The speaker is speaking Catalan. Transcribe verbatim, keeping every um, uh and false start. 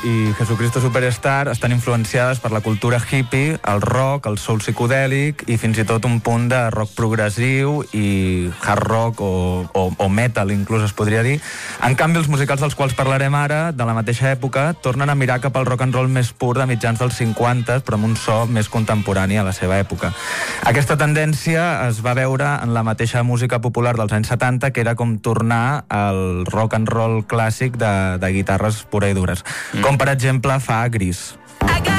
i Jesucristo Superstar estan influenciades per la cultura hippie, el rock, el soul psicodèlic i fins i tot un punt de rock progressiu i hard rock o, o, o metal, inclús es podria dir. En canvi, els musicals dels quals parlarem ara, de la mateixa època, tornen a mirar cap al rock and roll més pur de mitjans dels cinquanta, però amb un so més contemporani a la seva època. Aquesta tendència es va veure en la mateixa música popular dels anys setanta, que era com tornar al rock and roll clàssic de, de guitarres pura i dures. Mm. Com, per exemple, fa Gris.